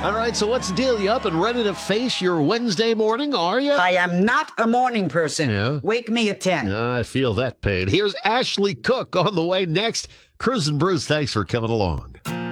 All right, so what's the deal? You up and ready to face your Wednesday morning, are you? I am not a morning person. Yeah? Wake me at 10. I feel that pain. Here's Ashley Cook on the way next. Cruz and Bruce, thanks for coming along.